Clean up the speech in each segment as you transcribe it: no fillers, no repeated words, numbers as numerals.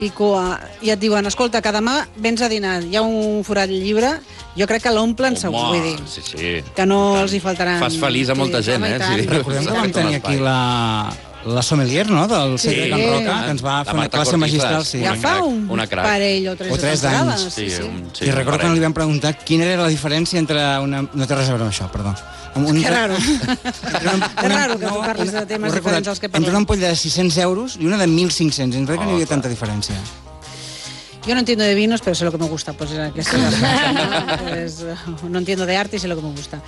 i et diuen, escolta, que demà vens a dinar, hi ha un forat llibre, jo crec que l'omplen segur, vull dir. Sí. Que no els hi faltaran... Fas feliç a molta gent, eh? Recordem que vam tenir aquí la sommelier, no?, del Centre Can Roca, que ens va fer una classe magistral. Ja fa un parell o tres anys. I recordo que li vam preguntar quina era la diferència entre una... No té res a veure amb això, perdó. Que raro. Que raro que tu parlis de temes diferents als que parlem. Entre una ampolla de 600 euros i una de 1.500. Em crec que no hi havia tanta diferència. Yo no entiendo de vinos, pero sé lo que me gusta. Pues no entiendo de arte y sé lo que me gusta.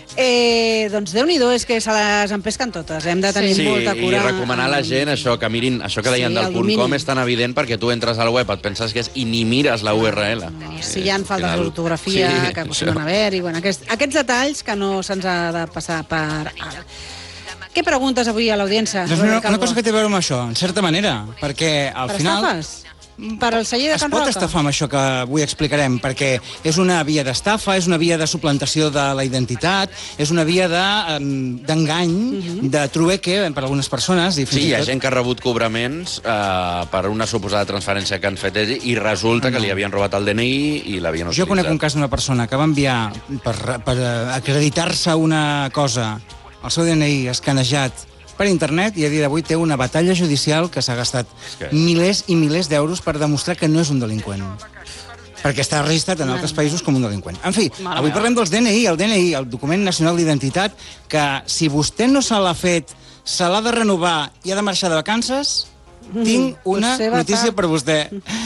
Doncs Déu-n'hi-do, és que se les empesquen totes. Hem de tenir molta cura. I recomanar a la gent això, que mirin, això que deien del .com és tan evident perquè tu entres al web, et penses que és i ni mires la URL. Si hi ha faltes d'ortografia, que poden haver-hi... Aquests detalls que no se'ns ha de passar per alt. Què preguntes avui a l'audiència? Una cosa que té a veure amb això, en certa manera, perquè al final... Per estafes? Per al celler de Can Roca? Es pot estafar amb això que avui explicarem, perquè és una via d'estafa, és una via de suplantació de la identitat, és una via d'engany, de trueque per a algunes persones. Sí, hi ha gent que ha rebut cobraments per una suposada transferència que han fet ells i resulta que li havien robat el DNI i l'havien utilitzat. Jo conec un cas d'una persona que va enviar per acreditar-se una cosa, el seu DNI escanejat per internet, i a dia d'avui té una batalla judicial que s'ha gastat milers i milers d'euros per demostrar que no és un delinqüent. Perquè està registrat en altres països com un delinqüent. En fi, avui parlem dels DNI, el document nacional d'identitat, que si vostè no se l'ha fet, se l'ha de renovar i ha de marxar de vacances, tinc una notícia per vostè.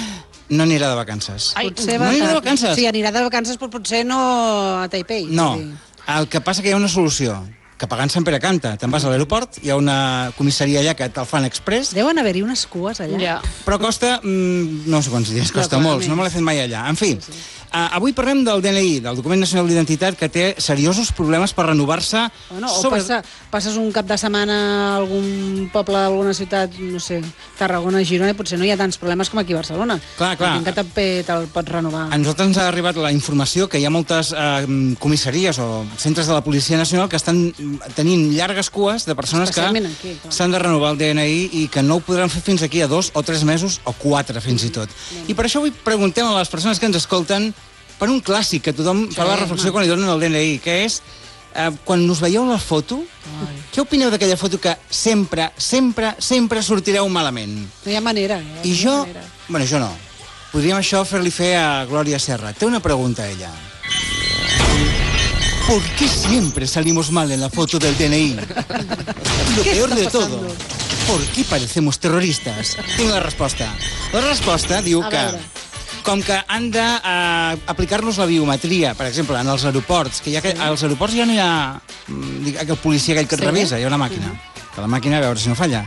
No anirà de vacances. No anirà de vacances? Sí, anirà de vacances, però potser no a Taipei. No, el que passa que hi ha una solució, que pagant Sant Pere Canta, te'n vas a l'aeroport, hi ha una comissaria allà que te'l fan express. Deuen haver-hi unes cues allà. Però costa, no sé quants dies, costa molts, no me l'he fet mai allà. En fi, avui parlem del DNI, del document nacional d'identitat, que té seriosos problemes per renovar-se. O passes un cap de setmana a algun poble d'alguna ciutat, no sé, Tarragona, Girona, i potser no hi ha tants problemes com aquí a Barcelona. Clar. Que te'l pots renovar. A nosaltres ens ha arribat la informació que hi ha moltes comissaries o centres de la Policia Nacional que estan tenint llargues cues de persones que s'han de renovar el DNI i que no ho podran fer fins aquí a 2 o 3 mesos o 4 fins i tot. I per això avui preguntem a les persones que ens escolten per un clàssic que tothom fa la reflexió quan li donen el DNI, que és quan us veieu la foto, què opineu d'aquella foto que sempre sortireu malament? No hi ha manera. I jo, bueno, jo no. Podríem això fer-li fer a Glòria Serra. Té una pregunta a ella. ¿Por qué siempre salimos mal en la foto del DNI? Lo peor de todo, ¿por qué parecemos terroristas? Tinc la resposta. La resposta diu que, com que han d'aplicar-nos la biometria, per exemple, en els aeroports, que als aeroports ja no hi ha el policia aquell que et revisa, hi ha una màquina, que la màquina, a veure si no falla.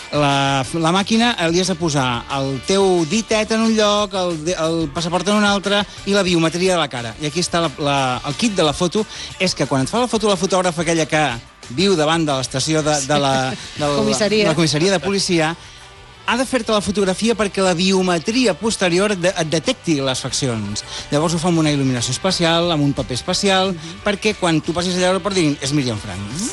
La màquina li has de posar el teu ditet en un lloc, el passaport en un altre i la biometria de la cara. I aquí està el kit de la foto, és que quan et fa la foto la fotògrafa aquella que viu davant de l'estació de la comissaria de policia, ha de fer-te la fotografia perquè la biometria posterior et detecti les faccions. Llavors ho fa amb una il·luminació especial, amb un paper especial, perquè quan tu passis allà a l'aeroport diguin és Míriam Frank.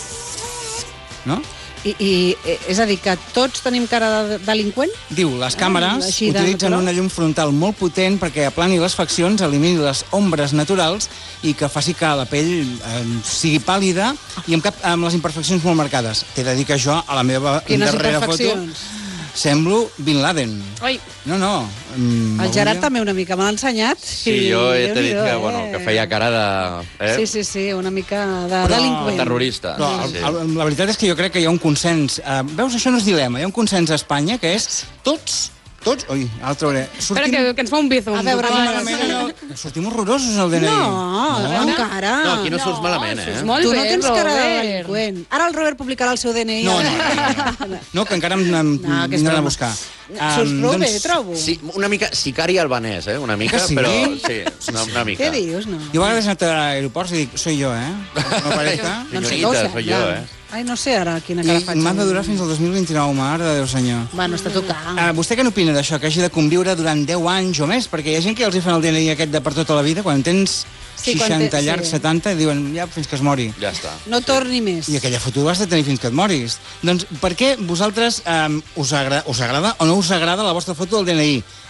No? I és a dir, que tots tenim cara de delinqüent? Diu, les càmeres utilitzen una llum frontal molt potent perquè aplani les faccions, elimini les ombres naturals i que faci que la pell sigui pàl·lida i amb les imperfeccions molt marcades. T'he de dir que jo, a la meva darrera foto, semblo Bin Laden. Oi. No. El Gerard també una mica m'ha ensenyat. Sí, jo t'he dit que feia cara de... Sí, una mica de delinqüent. Terrorista. La veritat és que jo crec que hi ha un consens. Veus, això no és dilema. Hi ha un consens a Espanya que és tots... Ui, altra hora. Espera, que ens fa un bizo. A veure, sortim horrorosos al DNI. No, encara. No, aquí no surts malament, eh? Tu no tens cara de delinqüent. Ara el Robert publicarà el seu DNI. No, que encara em vindran a buscar. Surts prou bé, trobo. Sí, una mica sicari albanès, una mica, però sí, una mica. Què dius, no? Jo a vegades he anat a aeroports i dic, soy yo, No parezca. Senyorita, soy yo, Ai, no sé ara quina cara faig. I m'ha de durar fins al 2029, mare de Déu senyor. Bueno, està tocant. Vostè què n'opina d'això, que hagi de conviure durant 10 anys o més? Perquè hi ha gent que els hi fan el DNI aquest de per tota la vida, quan tens Sí, 60 llargs, 70, i diuen, ja, fins que es mori. Ja està. No torni més. I aquella foto l'has de tenir fins que et moris. Doncs per què vosaltres us agrada o no us agrada la vostra foto del DNI?